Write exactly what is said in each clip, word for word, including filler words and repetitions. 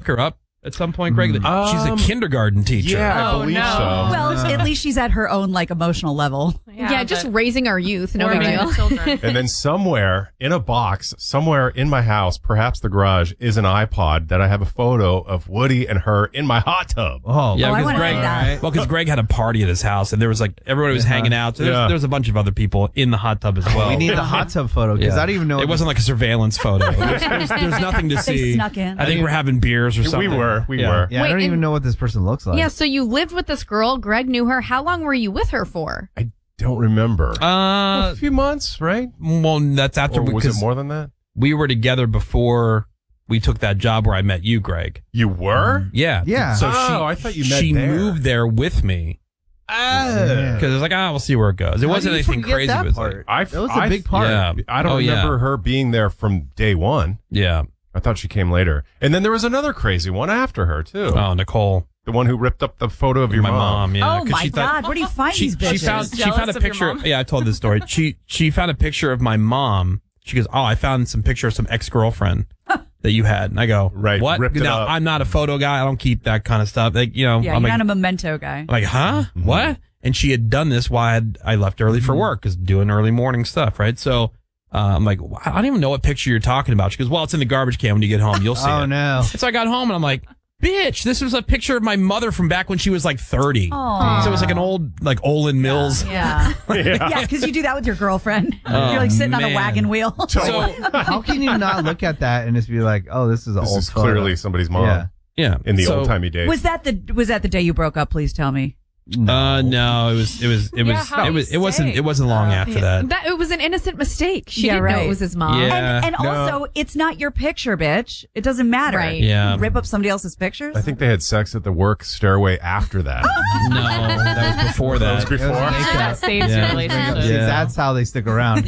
her up at some point, Greg? Um, She's a kindergarten teacher. Yeah, I Oh, believe no. so. Well, at least she's at her own like emotional level. Yeah, yeah just raising our youth. No big deal. Children. And then somewhere in a box, somewhere in my house, perhaps the garage, is an iPod that I have a photo of Woody and her in my hot tub. Oh, Yeah, Oh, I because wanna Greg, see that. well, because Greg had a party at his house, and there was like everybody was hanging out. So there was, Yeah. there was a bunch of other people in the hot tub as well. we need the hot tub photo because Yeah. I don't even know. It wasn't like a surveillance photo. There's, there's, there's nothing to They see. snuck in. I think we're having beers or something. We were, we Yeah. were. Yeah, Wait, I don't even and- know what this person looks like. Yeah, so you lived with this girl. Greg knew her. How long were you with her for? I don't remember. Uh, a few months, right? well, that's after Or was because it more than that? we were together before we took that job where I met you, Greg. You were? Yeah. Yeah. So Oh, she, I thought you met she there. moved there with me Yeah. because I was like, ah, we'll see where it goes. It How wasn't do you anything forget crazy. that It was part? like, I, That was a I- big part. Yeah. I don't Oh, yeah. remember her being there from day one. yeah. I thought she came later. And then there was another crazy one after her, too. Oh, Nicole, The one who ripped up the photo of your my mom. mom. Yeah. Oh 'cause my she thought- God! Where do you find She, these she bitches? found she Jealous found a of your picture. mom? Yeah, I told this story. She she found a picture of my mom. She goes, "Oh, I found some picture of some ex girlfriend that you had." And I go, Right, What? ripped it now up. I'm not a photo guy. I don't keep that kind of stuff. Like you know, yeah, I'm you're like, not a memento guy. I'm like, huh? Mm-hmm. What? And she had done this while I, had, I left early Mm-hmm. for work because doing early morning stuff, right? So uh, I'm like, I don't even know what picture you're talking about. She goes, well, it's in the garbage can when you get home. You'll see Oh it. no. And so I got home and I'm like, bitch, this was a picture of my mother from back when she was like thirty. Aw. So it was like an old, like Olin Mills. Yeah, Yeah. yeah, because you do that with your girlfriend. Oh, you're like sitting on a man. wagon wheel. So How can you not look at that and just be like, oh, this is an This old is photo. clearly somebody's mom Yeah. yeah, in the so, old-timey days. was that the was that the day you broke up? Please tell me. Uh, no, it was, it was, it Yeah, was, how it do was, you it wasn't, say? it wasn't long after that. That it was an innocent mistake. She Yeah, didn't know right. it was his mom. Yeah. and and no. also, it's not your picture, bitch. It doesn't matter. Right. Yeah. You rip up somebody else's pictures. I think they had sex at the work stairway after that. No, that was before That was that. before. That saves Yeah. your relationship. Yeah. That's how they stick around.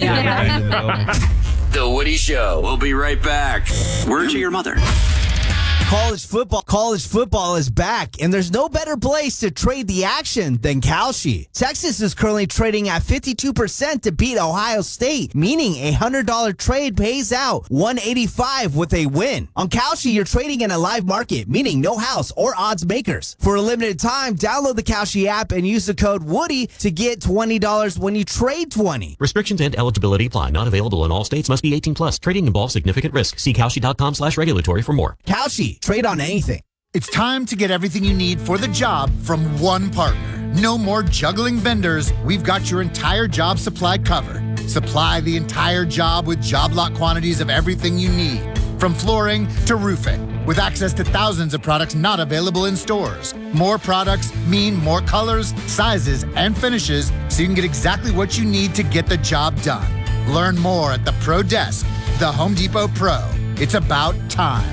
The Woody Show. We'll be right back. Word to your mother. College football, college football is back, and there's no better place to trade the action than Kalshi. Texas is currently trading at fifty-two percent to beat Ohio State, meaning a one hundred dollars trade pays out one hundred eighty-five with a win. On Kalshi, you're trading in a live market, meaning no house or odds makers. For a limited time, download the Kalshi app and use the code Woody to get twenty dollars when you trade twenty. Restrictions and eligibility apply. Not available in all states. Must be eighteen plus. Trading involves significant risk. See Kalshi.com slash regulatory for more. Kalshi, trade on anything. It's time to get everything you need for the job from one partner. No more juggling vendors. We've got your entire job supply covered. Supply the entire job with job lot quantities of everything you need, from flooring to roofing, with access to thousands of products not available in stores. More products mean more colors, sizes, and finishes, so you can get exactly what you need to get the job done. Learn more at the Pro Desk, the Home Depot Pro. It's about time.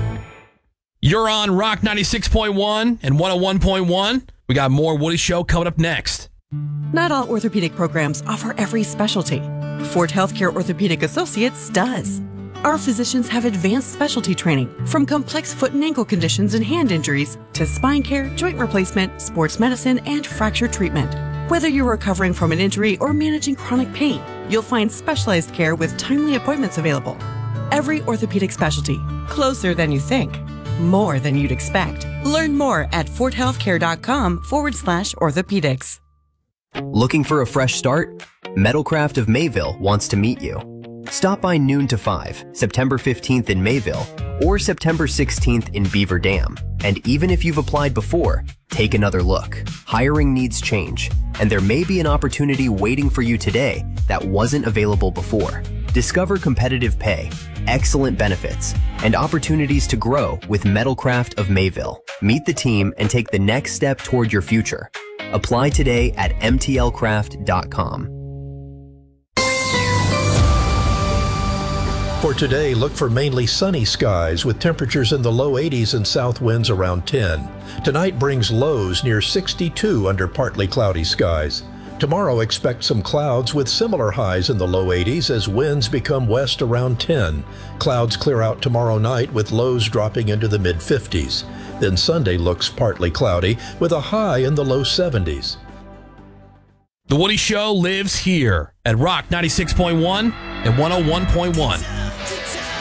You're on Rock ninety-six point one and one oh one point one. We got more Woody Show coming up next. Not all orthopedic programs offer every specialty. Fort Healthcare Orthopedic Associates does. Our physicians have advanced specialty training, from complex foot and ankle conditions and hand injuries to spine care, joint replacement, sports medicine, and fracture treatment. Whether you're recovering from an injury or managing chronic pain, you'll find specialized care with timely appointments available. Every orthopedic specialty, closer than you think. More than you'd expect. Learn more at forthealthcare.com forward slash orthopedics. Looking for a fresh start? Metalcraft of Mayville wants to meet you. Stop by noon to five, September fifteenth in Mayville, or September sixteenth in Beaver Dam. And even if you've applied before, take another look. Hiring needs change, and there may be an opportunity waiting for you today that wasn't available before. Discover competitive pay, excellent benefits, and opportunities to grow with Metalcraft of Mayville. Meet the team and take the next step toward your future. Apply today at m t l craft dot com. For today, look for mainly sunny skies with temperatures in the low eighties and south winds around ten. Tonight brings lows near sixty-two under partly cloudy skies. Tomorrow, expect some clouds with similar highs in the low eighties as winds become west around ten. Clouds clear out tomorrow night with lows dropping into the mid fifties. Then Sunday looks partly cloudy with a high in the low seventies. The Woody Show lives here at Rock ninety-six point one and one oh one point one.